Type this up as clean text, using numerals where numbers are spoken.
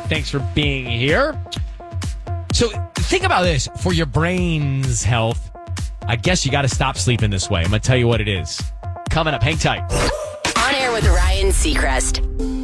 Thanks for being here. So think about this. For your brain's health, I guess you got to stop sleeping this way. I'm going to tell you what it is. Coming up, hang tight. On air with Ryan Seacrest.